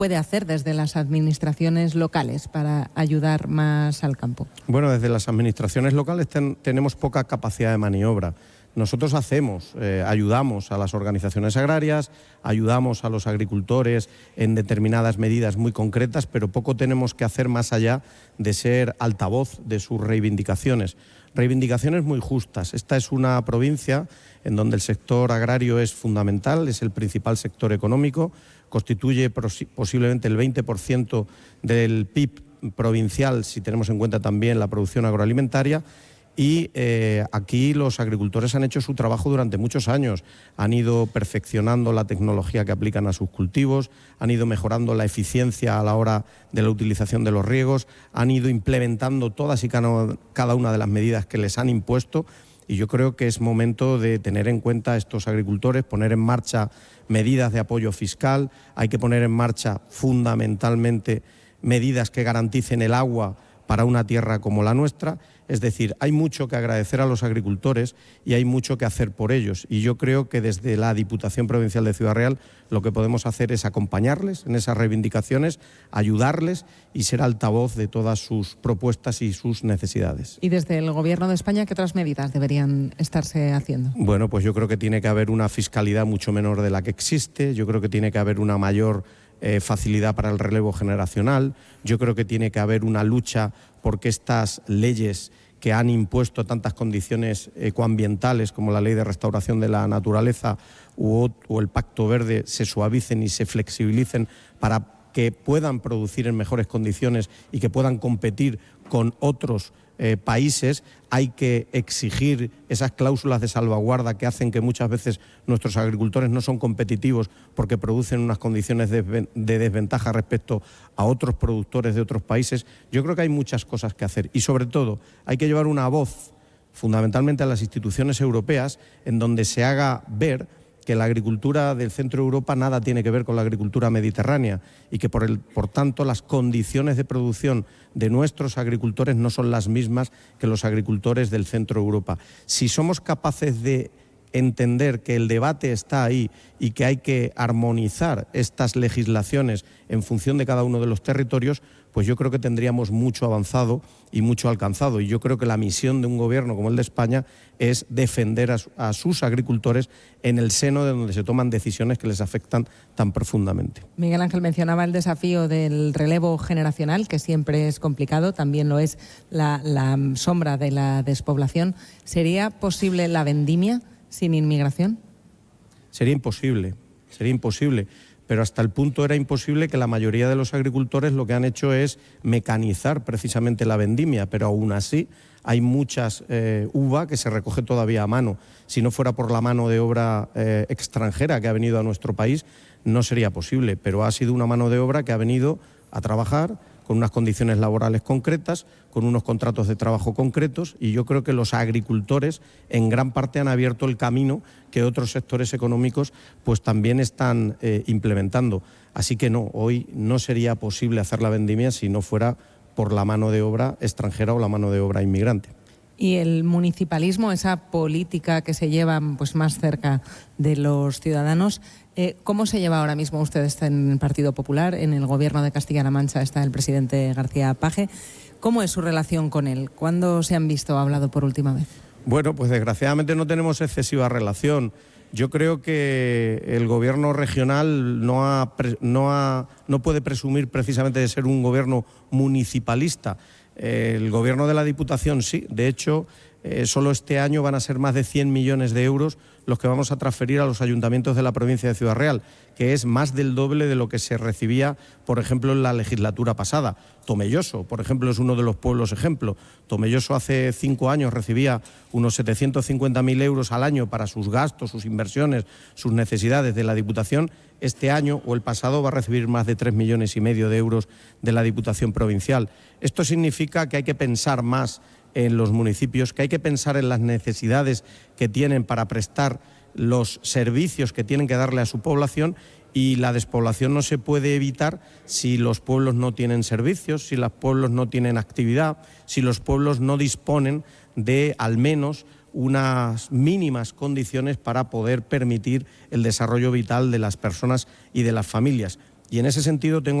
puede hacer desde las administraciones locales para ayudar más al campo? Bueno, desde las administraciones locales tenemos poca capacidad de maniobra. Nosotros ayudamos a las organizaciones agrarias, ayudamos a los agricultores en determinadas medidas muy concretas, pero poco tenemos que hacer más allá de ser altavoz de sus reivindicaciones. Reivindicaciones muy justas. Esta es una provincia en donde el sector agrario es fundamental, es el principal sector económico, constituye posiblemente el 20% del PIB provincial, si tenemos en cuenta también la producción agroalimentaria. Y aquí los agricultores han hecho su trabajo durante muchos años, han ido perfeccionando la tecnología que aplican a sus cultivos, han ido mejorando la eficiencia a la hora de la utilización de los riegos, han ido implementando todas y cada una de las medidas que les han impuesto, y yo creo que es momento de tener en cuenta a estos agricultores, poner en marcha medidas de apoyo fiscal, hay que poner en marcha fundamentalmente medidas que garanticen el agua para una tierra como la nuestra. Es decir, hay mucho que agradecer a los agricultores y hay mucho que hacer por ellos. Y yo creo que desde la Diputación Provincial de Ciudad Real lo que podemos hacer es acompañarles en esas reivindicaciones, ayudarles y ser altavoz de todas sus propuestas y sus necesidades. ¿Y desde el Gobierno de España qué otras medidas deberían estarse haciendo? Bueno, pues yo creo que tiene que haber una fiscalidad mucho menor de la que existe, yo creo que tiene que haber una mayor facilidad para el relevo generacional, yo creo que tiene que haber una lucha porque estas leyes que han impuesto tantas condiciones ecoambientales como la Ley de Restauración de la Naturaleza o el Pacto Verde se suavicen y se flexibilicen para que puedan producir en mejores condiciones y que puedan competir con otros países. Hay que exigir esas cláusulas de salvaguarda que hacen que muchas veces nuestros agricultores no son competitivos porque producen unas condiciones de desventaja respecto a otros productores de otros países. Yo creo que hay muchas cosas que hacer y sobre todo hay que llevar una voz fundamentalmente a las instituciones europeas en donde se haga ver que la agricultura del centro de Europa nada tiene que ver con la agricultura mediterránea y que por tanto las condiciones de producción de nuestros agricultores no son las mismas que los agricultores del centro de Europa. Si somos capaces de entender que el debate está ahí y que hay que armonizar estas legislaciones en función de cada uno de los territorios, pues yo creo que tendríamos mucho avanzado y mucho alcanzado. Y yo creo que la misión de un gobierno como el de España es defender a sus agricultores en el seno de donde se toman decisiones que les afectan tan profundamente. Miguel Ángel mencionaba el desafío del relevo generacional, que siempre es complicado, también lo es la sombra de la despoblación. ¿Sería posible la vendimia sin inmigración? Sería imposible, pero hasta el punto era imposible que la mayoría de los agricultores lo que han hecho es mecanizar precisamente la vendimia, pero aún así hay muchas uva que se recoge todavía a mano. Si no fuera por la mano de obra extranjera que ha venido a nuestro país, no sería posible, pero ha sido una mano de obra que ha venido a trabajar con unas condiciones laborales concretas, con unos contratos de trabajo concretos, y yo creo que los agricultores en gran parte han abierto el camino que otros sectores económicos pues también están implementando. Así que no, hoy no sería posible hacer la vendimia si no fuera por la mano de obra extranjera o la mano de obra inmigrante. Y el municipalismo, esa política que se lleva pues más cerca de los ciudadanos, ¿cómo se lleva ahora mismo? Usted está en el Partido Popular, en el Gobierno de Castilla-La Mancha está el presidente García Page. ¿Cómo es su relación con él? ¿Cuándo se han visto o hablado por última vez? Bueno, pues desgraciadamente no tenemos excesiva relación. Yo creo que el gobierno regional no puede presumir precisamente de ser un gobierno municipalista. El gobierno de la Diputación sí, de hecho, solo este año van a ser más de 100 millones de euros los que vamos a transferir a los ayuntamientos de la provincia de Ciudad Real, que es más del doble de lo que se recibía, por ejemplo, en la legislatura pasada. Tomelloso, por ejemplo, es uno de los pueblos ejemplo. Tomelloso hace 5 años recibía unos 750.000 euros al año para sus gastos, sus inversiones, sus necesidades de la Diputación. Este año o el pasado va a recibir más de 3,5 millones de euros de la Diputación Provincial. Esto significa que hay que pensar más en los municipios, que hay que pensar en las necesidades que tienen para prestar los servicios que tienen que darle a su población, y la despoblación no se puede evitar si los pueblos no tienen servicios, si los pueblos no tienen actividad, si los pueblos no disponen de al menos unas mínimas condiciones para poder permitir el desarrollo vital de las personas y de las familias. Y en ese sentido tengo